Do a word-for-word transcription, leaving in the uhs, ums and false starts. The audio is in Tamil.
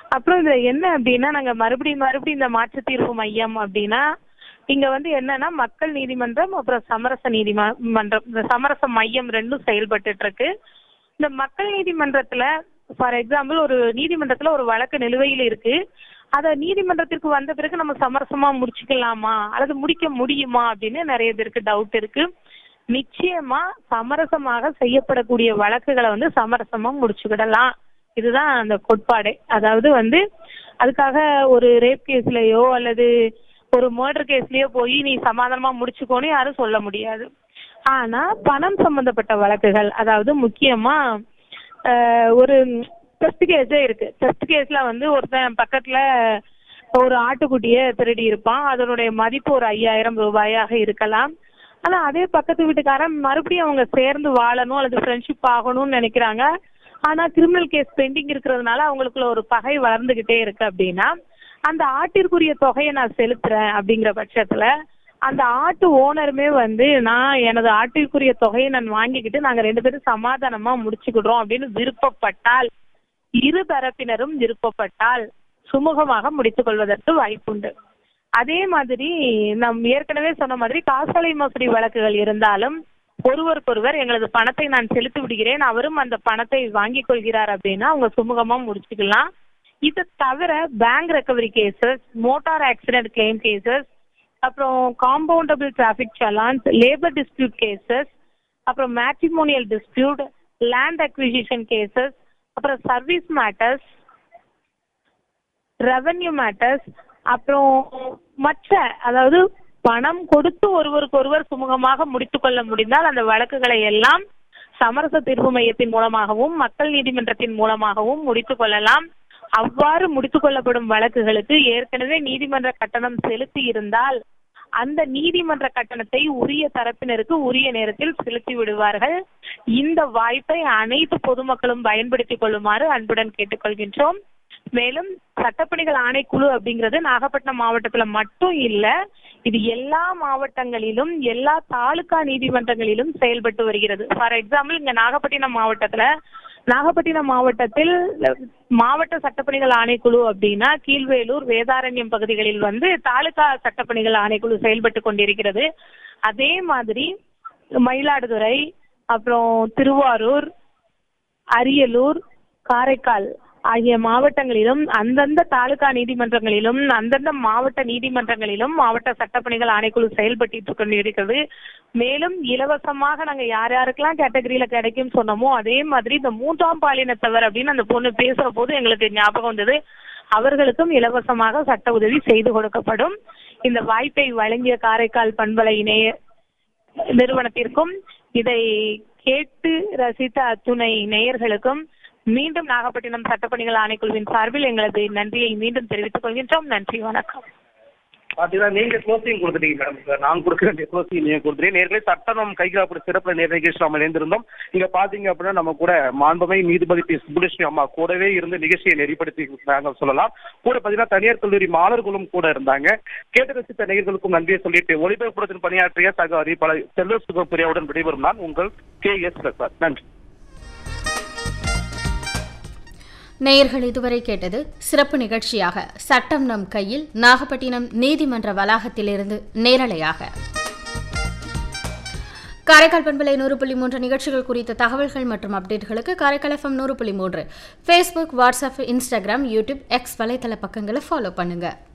அப்புறம் இதுல என்ன அப்படின்னா, நாங்க மறுபடியும் மறுபடியும் இந்த மாற்று தீர்வு மையம் அப்படின்னா இங்க வந்து என்னன்னா மக்கள் நீதிமன்றம் அப்புறம் சமரச நீதிமன்றம், இந்த சமரச மையம் ரெண்டும் செயல்பட்டு இருக்கு. இந்த மக்கள் நீதிமன்றத்துல ஃபார் எக்ஸாம்பிள் ஒரு நீதிமன்றத்துல ஒரு வழக்கு நிலுவையில் இருக்கு. அத நீதிமன்றத்திற்கு வந்த பிறகு நம்ம சமரசமா முடிச்சுக்கலாமா அல்லது முடிக்க முடியுமா அப்படின்னு நிறைய பேருக்கு டவுட் இருக்கு. நிச்சயமா சமரசமாக செய்யப்படக்கூடிய வழக்குகளை வந்து சமரசமா முடிச்சுக்கிடலாம். இதுதான் அந்த கோட்பாடே. அதாவது வந்து அதுக்காக ஒரு ரேப் கேஸ்லயோ அல்லது ஒரு மர்டர் கேஸ்லயோ போய் நீ சமாதானமா முடிச்சுக்கோன்னு யாரும் சொல்ல முடியாது. ஆனா பணம் சம்பந்தப்பட்ட வழக்குகள், அதாவது முக்கியமா ஒரு டெஸ்ட் கேஸே இருக்கு. டெஸ்ட் கேஸ்ல வந்து ஒருத்தன் பக்கத்துல ஒரு ஆட்டுக்குட்டிய திருடி இருப்பான். அதனுடைய மதிப்பு ஒரு ஐயாயிரம் ரூபாயாக இருக்கலாம். ஆனா அதே பக்கத்து வீட்டுக்காரன் மறுபடியும் அவங்க சேர்ந்து வாழணும் அல்லது ஃப்ரெண்ட்ஷிப் ஆகணும்னு நினைக்கிறாங்க. ஆனா கிரிமினல் கேஸ் பெண்டிங் இருக்கிறதுனால அவங்களுக்குள்ள ஒரு பகை வளர்ந்துகிட்டே இருக்கு. அப்படின்னா அந்த ஆட்டிற்குரிய தொகையை நான் செலுத்துறேன் அப்படிங்கிற பட்சத்துல அந்த ஆட்டு ஓனருமே வந்து நான் எனது ஆட்டிற்குரிய தொகையை நான் வாங்கிக்கிட்டு நாங்க ரெண்டு பேரும் சமாதானமா முடிச்சுக்கிடுறோம் அப்படின்னு விருப்பப்பட்டால், இரு தரப்பினரும் விருப்பப்பட்டால் சுமூகமாக முடித்துக் கொள்வதற்கு வாய்ப்புண்டு. அதே மாதிரி நம் ஏற்கனவே சொன்ன மாதிரி காசோலை மோசடி வழக்குகள் இருந்தாலும் ஒருவருக்கொருவர் எங்களது பணத்தை நான் செலுத்தி விடுகிறேன், அவரும் அந்த பணத்தை வாங்கி கொள்கிறார் அப்படின்னா அவங்க சுமூகமா முடிச்சுக்கலாம். இதை தவிர bank recovery cases, motor accident claim cases, அப்புறம் compoundable traffic salons, labour dispute cases, அப்புறம் matrimonial dispute, land acquisition cases, அப்புறம் சர்வீஸ் மேட்டர்ஸ், ரெவன்யூ மேட்டர்ஸ், அப்புறம் மற்ற அதாவது பணம் கொடுத்து ஒருவருக்கு ஒருவர் சுமூகமாக முடித்துக் கொள்ள முடிந்தால் அந்த வழக்குகளை எல்லாம் சமரச தீர்வு மையத்தின் மூலமாகவும் மக்கள் நீதிமன்றத்தின் மூலமாகவும் முடித்துக் கொள்ளலாம். அவ்வாறு முடித்துக் கொள்ளப்படும் வழக்குகளுக்கு ஏற்கனவே நீதிமன்ற கட்டணம் செலுத்தி இருந்தால் அந்த நீதிமன்ற கட்டணத்தை உரிய தரப்பினருக்கு உரிய நேரத்தில் செலுத்தி விடுவார்கள். இந்த வாய்ப்பை அனைத்து பொதுமக்களும் பயன்படுத்திக் கொள்ளுமாறு அன்புடன் கேட்டுக்கொள்கின்றோம். மேலும் சட்டப்பணிகள் ஆணைக்குழு அப்படிங்கிறது நாகப்பட்டினம் மாவட்டத்துல மட்டும் இல்ல, இது எல்லா மாவட்டங்களிலும் எல்லா தாலுகா நீதிமன்றங்களிலும் செயல்பட்டு வருகிறது. ஃபார் எக்ஸாம்பிள் இங்க நாகப்பட்டினம் மாவட்டத்துல நாகப்பட்டினம் மாவட்டத்தில் மாவட்ட சட்டப்பணிகள் ஆணைக்குழு அப்படின்னா கீழ்வேலூர், வேதாரண்யம் பகுதிகளில் வந்து தாலுகா சட்டப்பணிகள் ஆணைக்குழு செயல்பட்டு கொண்டிருக்கிறது. அதே மாதிரி மயிலாடுதுறை, அப்புறம் திருவாரூர், அரியலூர், காரைக்கால் ஆகிய மாவட்டங்களிலும் அந்தந்த தாலுகா நீதிமன்றங்களிலும் அந்தந்த மாவட்ட நீதிமன்றங்களிலும் மாவட்ட சட்டப்பணிகள் ஆணைக்குழு செயல்பட்டு கொண்டிருக்கிறது. மேலும் இலவசமாக நாங்க யார் யாருக்கெல்லாம் கேட்டகரியில கிடைக்கும் சொன்னோமோ அதே மாதிரி இந்த மூன்றாம் பாலினத்தவர் அப்படின்னு அந்த பொண்ணு பேசுற போது எங்களுக்கு ஞாபகம் வந்தது. அவர்களுக்கும் இலவசமாக சட்ட உதவி செய்து கொடுக்கப்படும். இந்த வாய்ப்பை வழங்கிய காரைக்கால் பண்பலை இணைய நிறுவனத்திற்கும் இதை கேட்டு ரசித்த அத்துணை நேயர்களுக்கும் மீண்டும் நாகப்பட்டினம் சட்டப்பணிகள் ஆணைக்குழுவின் சார்பில் எங்களது நன்றியை மீண்டும் தெரிவித்துக் கொள்கின்றோம். நன்றி, வணக்கம். பாத்தீங்கன்னா நீங்க க்ளோசிங் கொடுத்துட்டீங்க மேடம். சார் நான் கொடுக்க வேண்டிய க்ளோசிங் நீங்க கொடுத்துட்டீங்க. நேர்களே சட்டம் நம் கைகாப்பு சிறப்பு நேர் நிகழ்ச்சி நம்ம இணைந்திருந்தோம். இங்க பாத்தீங்க அப்படின்னா நம்ம கூட மாண்புமை நீதிபதி பி சுப்புலட்சுமி அம்மா கூடவே இருந்து நிகழ்ச்சியை நெறிப்படுத்தி சொல்லலாம். கூட பாத்தீங்கன்னா தனியார் கல்லூரி மாணவர்களும் கூட இருந்தாங்க. கேட்டு ரசித்த நேயர்களுக்கும் நன்றியை சொல்லிட்டு ஒளிபரப்புறத்தில் பணியாற்றிய சக அறிவிப்பாளர் செல்வ சுகப்பிரியாவுடன் விடைபெறும் நான் உங்கள் கே எஸ் பிரசாத். நன்றி. நேயர்கள் இதுவரை கேட்டது சிறப்பு நிகழ்ச்சியாக சட்டம் நம் கையில் நாகப்பட்டினம் நீதிமன்ற வளாகத்திலிருந்து நேரலையாக. காரைக்கால் பண்பலை நூறு புள்ளி மூன்று நிகழ்ச்சிகள் குறித்த தகவல்கள் மற்றும் அப்டேட்களுக்கு காரைக்கால் எஃப்எம் நூறு புள்ளி மூன்று Facebook, WhatsApp, Instagram, YouTube, X வலைத்தள பக்கங்களை ஃபாலோ பண்ணுங்க.